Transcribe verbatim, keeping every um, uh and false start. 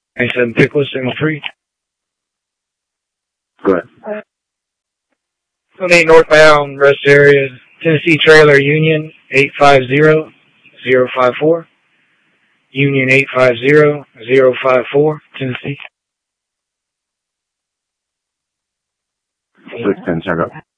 ninety-seven Pickles, signal three. Go ahead. twenty-eight northbound rest area, Tennessee Trailer Union eight five zero zero five four. Union eight five zero zero five four, Tennessee. six ten, check up.